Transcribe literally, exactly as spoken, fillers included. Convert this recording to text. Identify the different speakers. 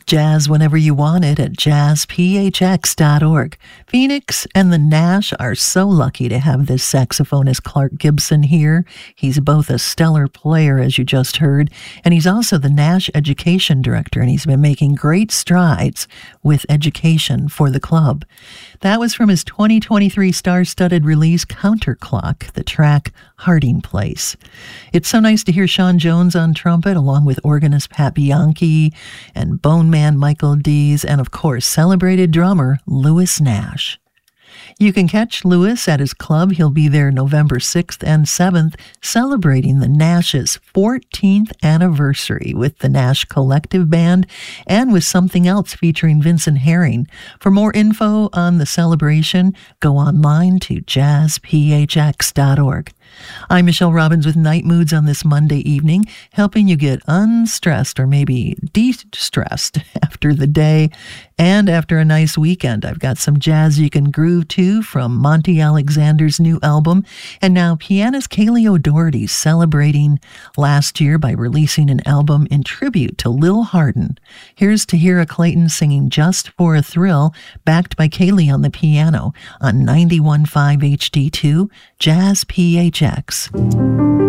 Speaker 1: Jazz whenever you want it at jazz p h x dot org. Phoenix and the Nash are so lucky to have this saxophonist Clark Gibson here. He's both a stellar player, as you just heard, and he's also the Nash Education Director, and he's been making great strides with education for the club. That was from his twenty twenty-three star-studded release, Counterclock, the track Harding Place. It's so nice to hear Sean Jones on trumpet, along with organist Pat Bianchi and Bone Man Michael Dees, and of course, celebrated drummer Louis Nash. You can catch Louis at his club. He'll be there November sixth and seventh, celebrating the Nash's fourteenth anniversary with the Nash Collective Band and with something else featuring Vincent Herring. For more info on the celebration, go online to jazz p h x dot org. I'm Michelle Robbins with Night Moods on this Monday evening, helping you get unstressed or maybe de-stressed after the day and after a nice weekend. I've got some jazz you can groove to from Monty Alexander's new album, and now pianist Kaylee O'Doherty celebrating last year by releasing an album in tribute to Lil Hardin. Here's Tahira Clayton singing Just for a Thrill, backed by Kaylee on the piano on ninety-one point five H D two, Jazz P H X.